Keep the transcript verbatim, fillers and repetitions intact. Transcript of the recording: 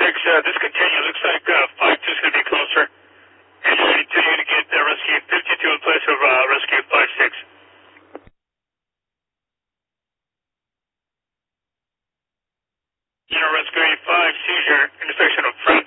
six, uh, this continue. Looks like uh, five two is going to be closer. And you're ready to, you're going to get uh, rescue fifty-two in place of uh, rescue five six. You know, rescue five, seizure, intersection of front.